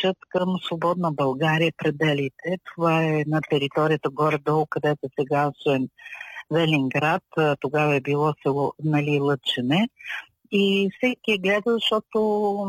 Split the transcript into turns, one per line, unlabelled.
придвижат към свободна България пределите. Това е на територията горе-долу, където сега е Велинград, тогава е било село Лъчене. И всеки е гледал, защото